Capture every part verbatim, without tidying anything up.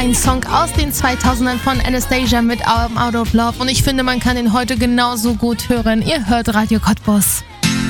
Ein Song aus den zweitausendern von Anastasia mit I'm Out of Love. Und ich finde, man kann ihn heute genauso gut hören. Ihr hört Radio Cottbus.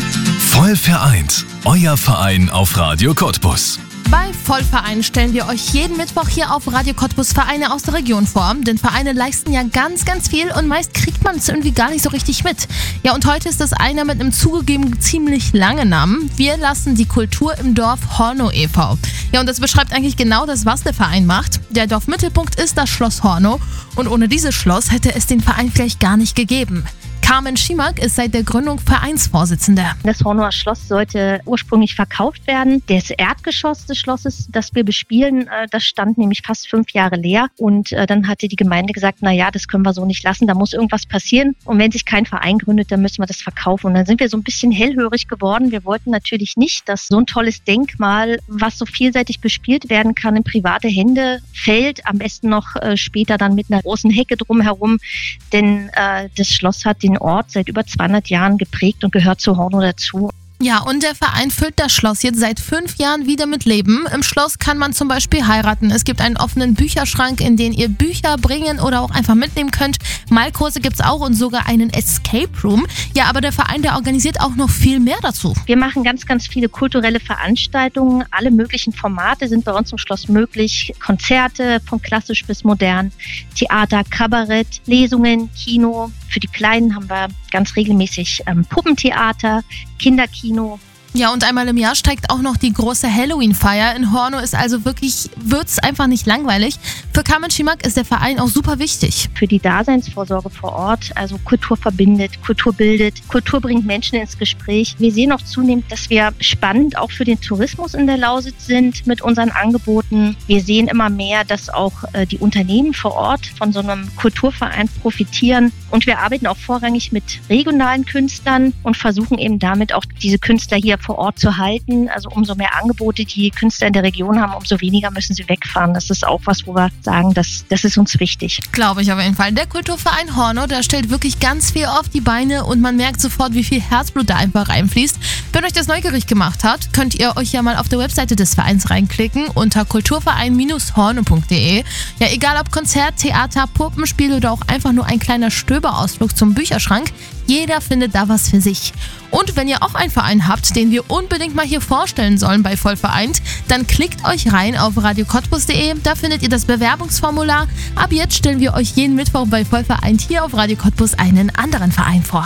Voll vereint. Euer Verein auf Radio Cottbus. Bei Vollverein stellen wir euch jeden Mittwoch hier auf Radio Cottbus Vereine aus der Region vor. Denn Vereine leisten ja ganz, ganz viel und meist kriegt man es irgendwie gar nicht so richtig mit. Ja, und heute ist das einer mit einem zugegeben ziemlich langen Namen. Wir lassen die Kultur im Dorf Hornow e V Ja, und das beschreibt eigentlich genau das, was der Verein macht. Der Dorfmittelpunkt ist das Schloss Hornow und ohne dieses Schloss hätte es den Verein vielleicht gar nicht gegeben. Carmen Schimak ist seit der Gründung Vereinsvorsitzende. Das Hornower Schloss sollte ursprünglich verkauft werden. Das Erdgeschoss des Schlosses, das wir bespielen, das stand nämlich fast fünf Jahre leer. Und dann hatte die Gemeinde gesagt, na ja, das können wir so nicht lassen, da muss irgendwas passieren. Und wenn sich kein Verein gründet, dann müssen wir das verkaufen. Und dann sind wir so ein bisschen hellhörig geworden. Wir wollten natürlich nicht, dass so ein tolles Denkmal, was so vielseitig bespielt werden kann, in private Hände fällt. Am besten noch später dann mit einer großen Hecke drumherum. Denn äh, das Schloss hat den Ort seit über zweihundert Jahren geprägt und gehört zu Hornow dazu. Ja, und der Verein füllt das Schloss jetzt seit fünf Jahren wieder mit Leben. Im Schloss kann man zum Beispiel heiraten. Es gibt einen offenen Bücherschrank, in den ihr Bücher bringen oder auch einfach mitnehmen könnt. Malkurse gibt's auch und sogar einen Escape Room. Ja, aber der Verein, der organisiert auch noch viel mehr dazu. Wir machen ganz, ganz viele kulturelle Veranstaltungen. Alle möglichen Formate sind bei uns im Schloss möglich. Konzerte von klassisch bis modern, Theater, Kabarett, Lesungen, Kino. Für die Kleinen haben wir ganz regelmäßig ähm, Puppentheater, Kinderkino. Ja, und einmal im Jahr steigt auch noch die große Halloween-Feier. In Hornow ist also wirklich, wird's einfach nicht langweilig. Für Carmen Schimak ist der Verein auch super wichtig. Für die Daseinsvorsorge vor Ort, also Kultur verbindet, Kultur bildet, Kultur bringt Menschen ins Gespräch. Wir sehen auch zunehmend, dass wir spannend auch für den Tourismus in der Lausitz sind mit unseren Angeboten. Wir sehen immer mehr, dass auch äh, die Unternehmen vor Ort von so einem Kulturverein profitieren. Und wir arbeiten auch vorrangig mit regionalen Künstlern und versuchen eben damit auch diese Künstler hier vor Ort zu halten. Also umso mehr Angebote die Künstler in der Region haben, umso weniger müssen sie wegfahren. Das ist auch was, wo wir sagen, das, das ist uns wichtig. Glaube ich auf jeden Fall. Der Kulturverein Hornow, der stellt wirklich ganz viel auf die Beine und man merkt sofort, wie viel Herzblut da einfach reinfließt. Wenn euch das neugierig gemacht hat, könnt ihr euch ja mal auf der Webseite des Vereins reinklicken unter kulturverein Bindestrich hornow punkt de. Ja, egal ob Konzert, Theater, Puppenspiel oder auch einfach nur ein kleiner Stöberausflug zum Bücherschrank, jeder findet da was für sich. Und wenn ihr auch einen Verein habt, den wir unbedingt mal hier vorstellen sollen bei Vollvereint, dann klickt euch rein auf radio cottbus punkt de, da findet ihr das Bewerbungsformular. Ab jetzt stellen wir euch jeden Mittwoch bei Vollvereint hier auf Radio Cottbus einen anderen Verein vor.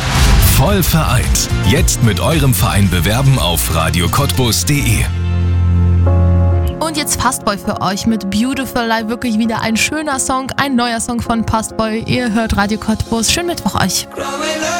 Voll vereint. Jetzt mit eurem Verein bewerben auf radio cottbus punkt de. Und jetzt Fastboy für euch mit Beautiful Life. Wirklich wieder ein schöner Song, ein neuer Song von Fastboy. Ihr hört Radio Cottbus. Schönen Mittwoch euch.